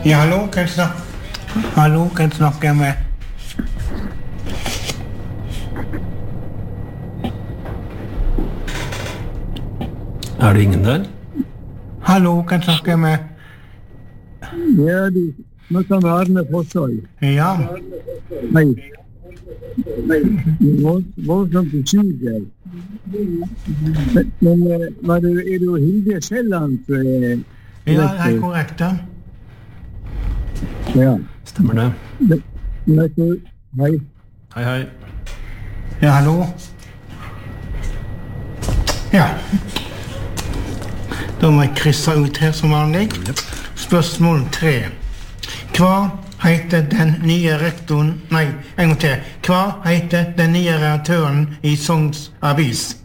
Ja, hallo, kan jeg snakke med? Det ingen der? Hallo, kan jeg snakke med? Ja, du snakker med Arne Fossøy. Ja. Nei. Voldsomt syk. Men er du Hilde Skjelland? Ja, det er korrekt, da. Ja. Stemmer det. Hei. Hei. Ja, hallo. Ja. Da må jeg krysse ut her som vanlig. Spørsmål 3. Hva heter den nye rektoren... Nei, en gang til. Hva heter den nye redaktøren i Sogns Avis?